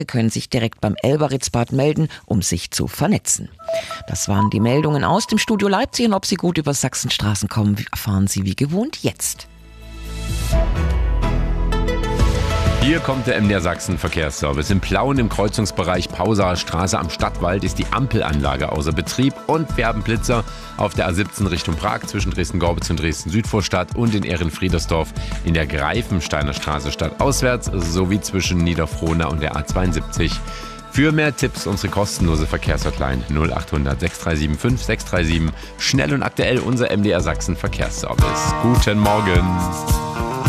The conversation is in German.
können sich direkt beim Elberitzbad melden, um sich zu vernetzen. Das waren die Meldungen aus dem Studio Leipzig und ob Sie gut über Sachsenstraßen kommen, erfahren Sie wie gewohnt jetzt. Hier kommt der MDR Sachsen Verkehrsservice. In Plauen im Kreuzungsbereich Pausaer Straße am Stadtwald ist die Ampelanlage außer Betrieb und wir haben Blitzer auf der A17 Richtung Prag zwischen Dresden-Gorbitz und Dresden-Südvorstadt und in Ehrenfriedersdorf in der Greifensteiner Straße stadtauswärts sowie zwischen Niederfrohna und der A72. Für mehr Tipps unsere kostenlose Verkehrshotline 0800 6375 637. Schnell und aktuell unser MDR Sachsen Verkehrsservice. Guten Morgen.